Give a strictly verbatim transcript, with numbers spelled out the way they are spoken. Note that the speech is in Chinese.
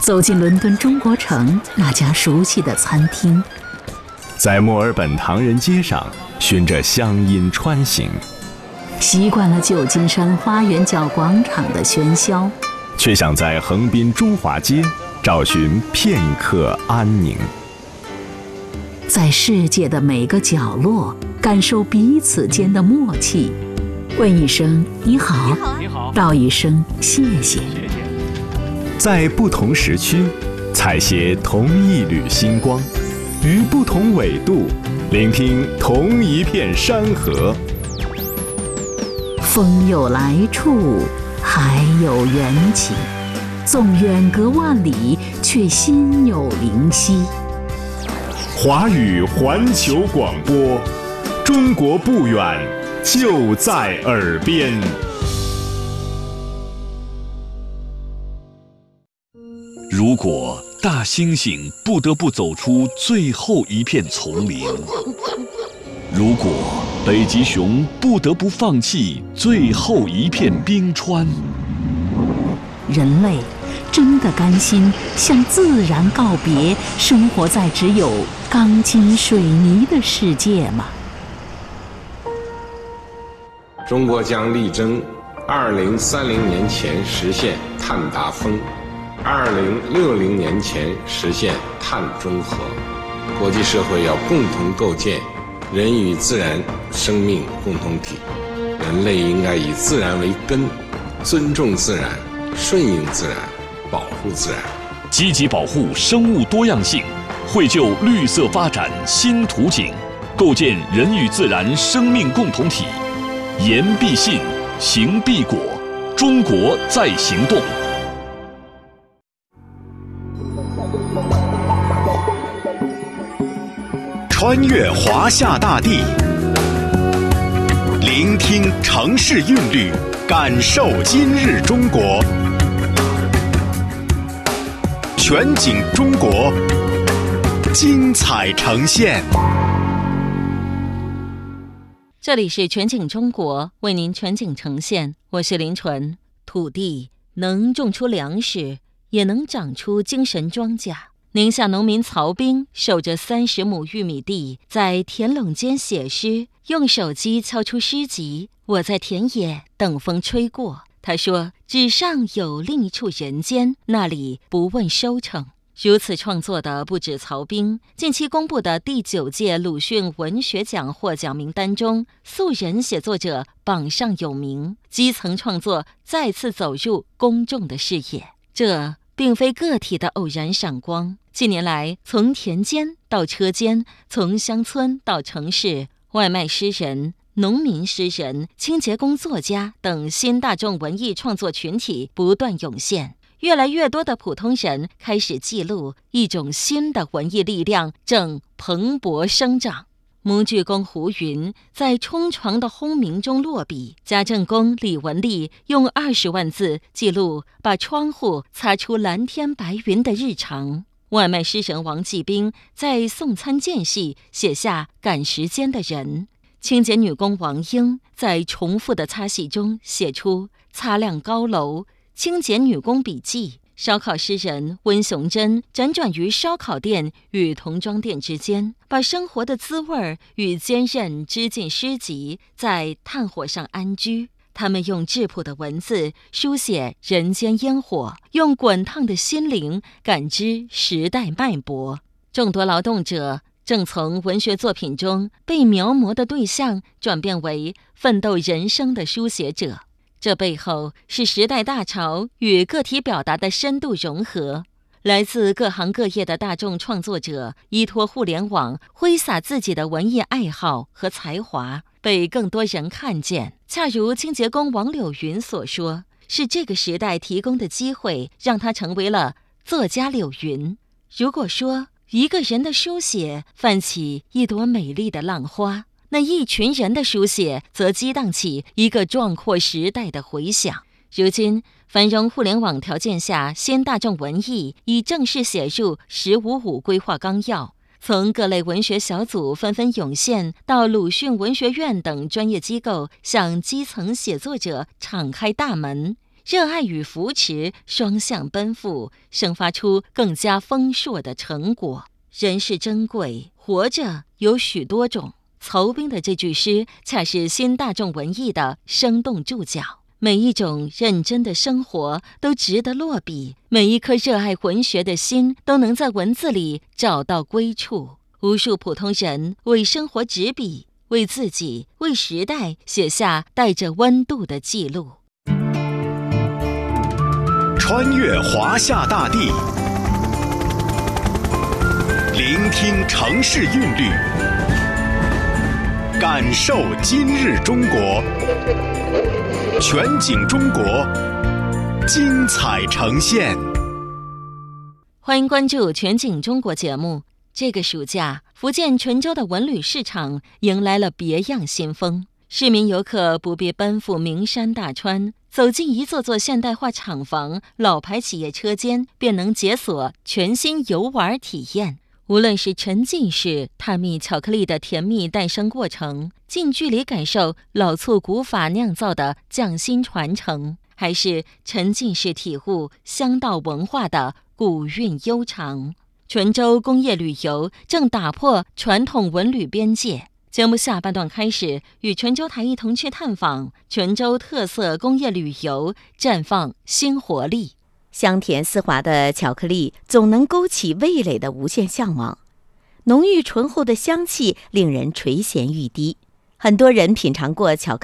走进伦敦中国城那家熟悉的餐厅， 在墨尔本唐人街上循着乡音穿行， 习惯了旧金山花园角广场的喧嚣， 却想在横滨中华街找寻片刻安宁。 在世界的每个角落感受彼此间的默契，问一声你好， 你好， 道一声谢谢。 在不同时区采撷同一缕星光，于不同纬度聆听同一片山河。 风有来处，海有缘起，纵远隔万里，却心有灵犀。 华语环球广播，中国不远，就在耳边。 如果大猩猩不得不走出最后一片丛林，如果北极熊不得不放弃最后一片冰川， 人类真的甘心向自然告别，生活在只有钢筋水泥的世界吗？ 中国将力争二零三零年前实现碳达峰，二零六零年前实现碳中和。国际社会要共同构建人与自然生命共同体，人类应该以自然为根，尊重自然，顺应自然，保护自然， 积极保护生物多样性，绘就绿色发展新图景，构建人与自然生命共同体。言必信，行必果，中国在行动。 穿越华夏大地，聆听城市韵律，感受今日中国。全景中国，精彩呈现。 这里是全景中国，为您全景呈现，我是林纯。土地能种出粮食，也能长出精神庄稼。宁夏农民曹兵守着三十亩玉米地，在田垄间写诗，用手机敲出诗集。我在田野等风吹过。他说：“纸上有另一处人间，那里不问收成。”如此创作的不止曹兵，近期公布的第九届鲁迅文学奖获奖名单中，素人写作者榜上有名，基层创作再次走入公众的视野。这并非个体的偶然闪光。近年来，从田间到车间，从乡村到城市，外卖诗人、农民诗人、清洁工作家等新大众文艺创作群体不断涌现。越来越多的普通人开始记录，一种新的文艺力量正蓬勃生长。模具工胡云在冲床的轰鸣中落笔，家政工李文丽用二十万字记录把窗户擦出蓝天白云的日常。外卖诗人王继兵在送餐间隙写下赶时间的人。清洁女工王英在重复的擦洗中写出擦亮高楼。清洁女工笔记，烧烤诗人温雄珍辗转于烧烤店与童装店之间，把生活的滋味与坚韧织进诗集，在炭火上安居。他们用质朴的文字书写人间烟火，用滚烫的心灵感知时代脉搏。众多劳动者正从文学作品中被描摹的对象转变为奋斗人生的书写者。这背后是时代大潮与个体表达的深度融合。来自各行各业的大众创作者依托互联网挥洒自己的文艺爱好和才华，被更多人看见。恰如清洁工王柳云所说，是这个时代提供的机会让他成为了作家柳云。如果说一个人的书写泛起一朵美丽的浪花，那一群人的书写则激荡起一个壮阔时代的回响。如今繁荣互联网条件下，新大众文艺已正式写入十五五规划纲要。从各类文学小组纷纷涌现，到鲁迅文学院等专业机构向基层写作者敞开大门， 热爱与扶持双向奔赴，生发出更加丰硕的成果。人是珍贵，活着有许多种。曹彬的这句诗恰是新大众文艺的生动注脚。每一种认真的生活都值得落笔，每一颗热爱文学的心都能在文字里找到归处。无数普通人为生活执笔，为自己、为时代写下带着温度的记录。 穿越华夏大地，聆听城市韵律，感受今日中国。全景中国，精彩呈现。 欢迎关注全景中国节目。这个暑假，福建泉州的文旅市场迎来了别样新风。市民游客不必奔赴名山大川，走进一座座现代化厂房、老牌企业车间，便能解锁全新游玩体验。无论是沉浸式探秘巧克力的甜蜜诞生过程，近距离感受老醋古法酿造的匠心传承，还是沉浸式体悟香道文化的古韵悠长，泉州工业旅游正打破传统文旅边界。节目下半段开始，与泉州台一同去探访泉州特色工业旅游，绽放新活力。 香甜丝滑的巧克力总能勾起味蕾的无限向往，浓郁醇厚的香气令人垂涎欲滴。很多人品尝过巧克力